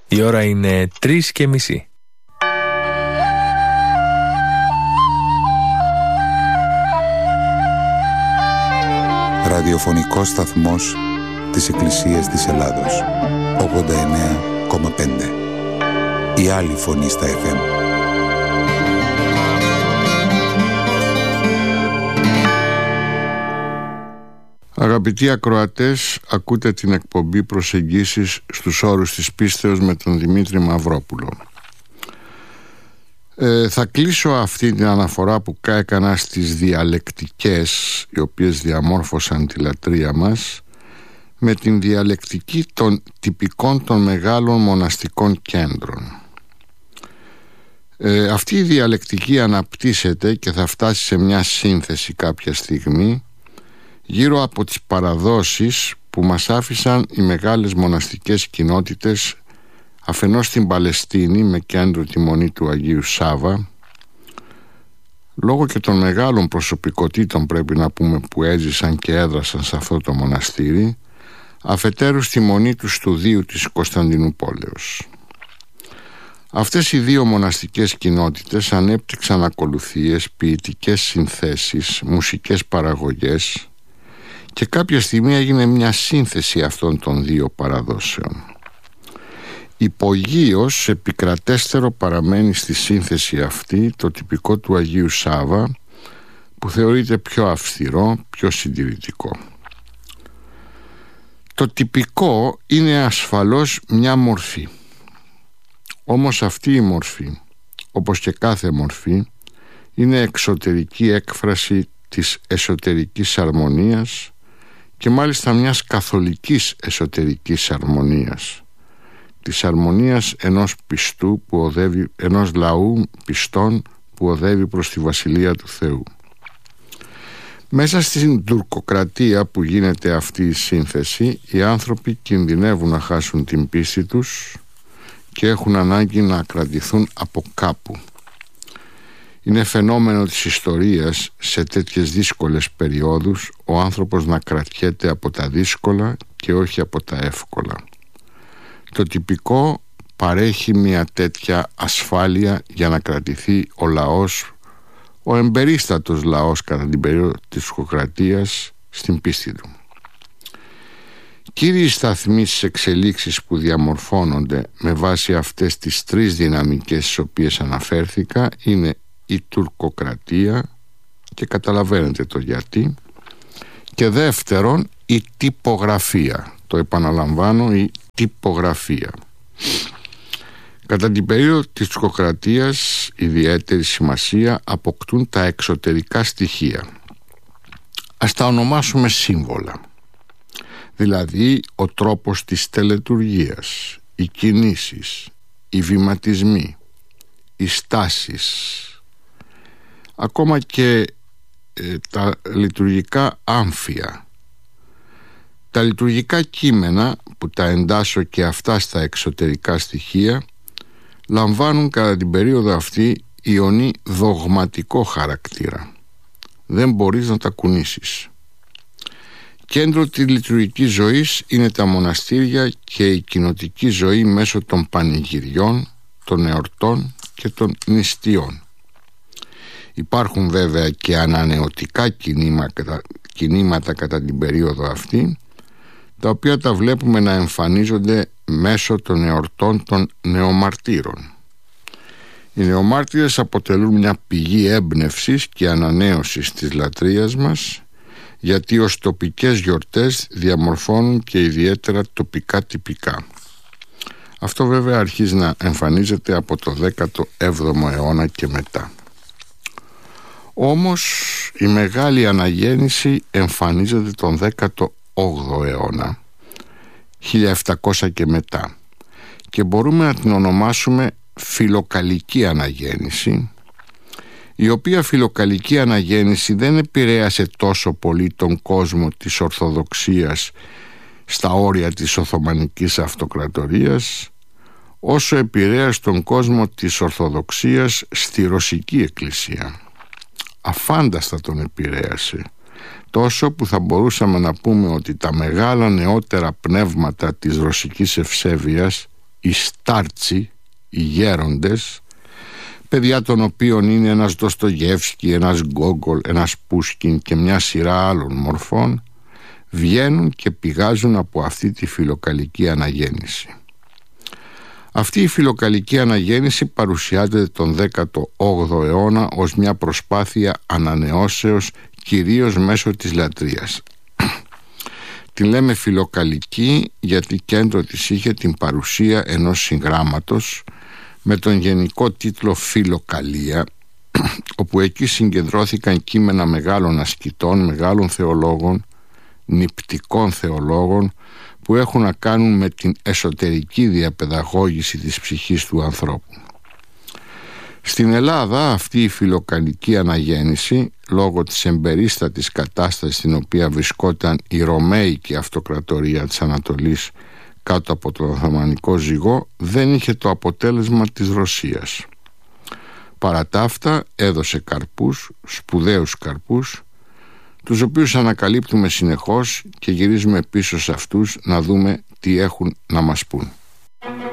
Η ώρα είναι 3:30. Ραδιοφωνικός σταθμός της Εκκλησίας της Ελλάδος, 89,5. Η άλλη φωνή στα FM. Αγαπητοί ακροατές, ακούτε την εκπομπή «Προσεγγίσεις στους όρους της πίστεως» με τον Δημήτρη Μαυρόπουλο. Θα κλείσω αυτή την αναφορά που έκανα στις διαλεκτικές, οι οποίες διαμόρφωσαν τη λατρεία μας, με την διαλεκτική των τυπικών των μεγάλων μοναστικών κέντρων. Αυτή η διαλεκτική αναπτύσσεται και θα φτάσει σε μια σύνθεση κάποια στιγμή γύρω από τις παραδόσεις που μας άφησαν οι μεγάλες μοναστικές κοινότητες, αφενός στην Παλαιστίνη με κέντρο τη Μονή του Αγίου Σάβα, λόγω και των μεγάλων προσωπικότητων, πρέπει να πούμε, που έζησαν και έδρασαν σε αυτό το μοναστήρι, αφετέρου στη Μονή του Στουδίου της Κωνσταντινούπολεως. Αυτές οι δύο μοναστικές κοινότητες ανέπτυξαν ακολουθίες, ποιητικές συνθέσεις, μουσικές παραγωγές, και κάποια στιγμή έγινε μια σύνθεση αυτών των δύο παραδόσεων. Υπογείως επικρατέστερο παραμένει στη σύνθεση αυτή το τυπικό του Αγίου Σάβα, που θεωρείται πιο αυστηρό, πιο συντηρητικό. Το τυπικό είναι ασφαλώς μια μορφή. Όμως αυτή η μορφή, όπως και κάθε μορφή, είναι εξωτερική έκφραση της εσωτερικής αρμονίας, και μάλιστα μιας καθολικής εσωτερικής αρμονίας, της αρμονίας ενός πιστού που οδεύει, ενός λαού πιστών που οδεύει προς τη Βασιλεία του Θεού. Μέσα στην τουρκοκρατία που γίνεται αυτή η σύνθεση, οι άνθρωποι κινδυνεύουν να χάσουν την πίστη τους και έχουν ανάγκη να κρατηθούν από κάπου. Είναι φαινόμενο της ιστορίας σε τέτοιες δύσκολες περιόδους ο άνθρωπος να κρατιέται από τα δύσκολα και όχι από τα εύκολα. Το τυπικό παρέχει μια τέτοια ασφάλεια για να κρατηθεί ο λαός, ο εμπερίστατος λαός κατά την περίοδο της τουρκοκρατίας, στην πίστη του. Κύριοι σταθμοί στις εξελίξεις που διαμορφώνονται με βάση αυτές τις τρεις δυναμικές στις οποίες αναφέρθηκα είναι η τουρκοκρατία, και καταλαβαίνετε το γιατί, και δεύτερον η τυπογραφία. Το επαναλαμβάνω, η τυπογραφία. Κατά την περίοδο της τουρκοκρατίας ιδιαίτερη σημασία αποκτούν τα εξωτερικά στοιχεία. Ας τα ονομάσουμε σύμβολα. Δηλαδή ο τρόπος της τελετουργίας, οι κινήσεις, οι βηματισμοί, οι στάσεις, ακόμα και τα λειτουργικά άμφια. Τα λειτουργικά κείμενα, που τα εντάσσω και αυτά στα εξωτερικά στοιχεία, λαμβάνουν κατά την περίοδο αυτή ιονή δογματικό χαρακτήρα. Δεν μπορείς να τα κουνήσεις. Κέντρο της λειτουργικής ζωής είναι τα μοναστήρια και η κοινοτική ζωή μέσω των πανηγυριών, των εορτών και των νηστείων. Υπάρχουν βέβαια και ανανεωτικά κινήματα κατά την περίοδο αυτή, τα οποία τα βλέπουμε να εμφανίζονται μέσω των εορτών των νεομαρτύρων. Οι νεομάρτυρες αποτελούν μια πηγή έμπνευσης και ανανέωσης της λατρείας μας, γιατί ως τοπικές γιορτές διαμορφώνουν και ιδιαίτερα τοπικά τυπικά. Αυτό βέβαια αρχίζει να εμφανίζεται από το 17ο αιώνα και μετά. Όμως η μεγάλη αναγέννηση εμφανίζεται τον 18ο αιώνα, 1700 και μετά, και μπορούμε να την ονομάσουμε φιλοκαλική αναγέννηση, η οποία φιλοκαλική αναγέννηση δεν επηρέασε τόσο πολύ τον κόσμο της Ορθοδοξίας στα όρια της Οθωμανικής Αυτοκρατορίας, όσο επηρέασε τον κόσμο της Ορθοδοξίας στη Ρωσική Εκκλησία. Αφάνταστα τον επηρέασε, τόσο που θα μπορούσαμε να πούμε ότι τα μεγάλα νεότερα πνεύματα της ρωσικής ευσέβειας οι στάρτσι, οι γέροντες, παιδιά των οποίων είναι ένας Ντοστογεύσκι, ένας Γκόγκολ, ένας Πούσκιν και μια σειρά άλλων μορφών, βγαίνουν και πηγάζουν από αυτή τη φιλοκαλική αναγέννηση. Αυτή η φιλοκαλική αναγέννηση παρουσιάζεται τον 18ο αιώνα ως μια προσπάθεια ανανεώσεως, κυρίως μέσω της λατρείας. Την λέμε φιλοκαλική γιατί κέντρο της είχε την παρουσία ενός συγγράμματος με τον γενικό τίτλο Φιλοκαλία, όπου εκεί συγκεντρώθηκαν κείμενα μεγάλων ασκητών, μεγάλων θεολόγων, νηπτικών θεολόγων, που έχουν να κάνουν με την εσωτερική διαπαιδαγώγηση της ψυχής του ανθρώπου. Στην Ελλάδα αυτή η φιλοκαλική αναγέννηση, λόγω της εμπερίστατης κατάστασης στην οποία βρισκόταν η Ρωμαϊκή Αυτοκρατορία της Ανατολής κάτω από τον Οθωμανικό ζυγό, δεν είχε το αποτέλεσμα της Ρωσίας. Παρά τα αυτά έδωσε καρπούς, σπουδαίους καρπούς, τους οποίους ανακαλύπτουμε συνεχώς και γυρίζουμε πίσω σε αυτούς να δούμε τι έχουν να μας πούν.